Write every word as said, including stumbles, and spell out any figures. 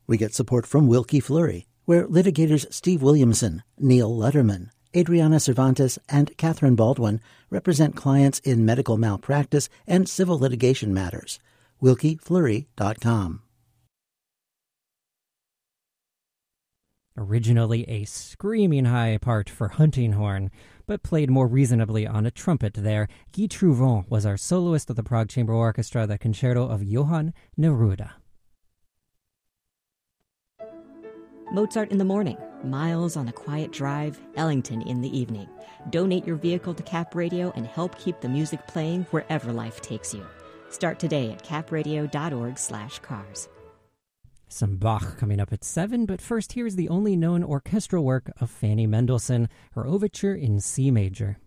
We get support from Wilkie Fleury, where litigators Steve Williamson, Neil Letterman, Adriana Cervantes, and Catherine Baldwin represent clients in medical malpractice and civil litigation matters. wilkie fleury dot com. Originally a screaming high part for hunting horn, but played more reasonably on a trumpet there, Guy Trouvon was our soloist of the Prague Chamber Orchestra, the concerto of Johann Neruda. Mozart in the morning, Miles on a quiet drive, Ellington in the evening. Donate your vehicle to Cap Radio and help keep the music playing wherever life takes you. Start today at capradio.org slash cars. Some Bach coming up at seven, but first here's the only known orchestral work of Fanny Mendelssohn, her overture in C major.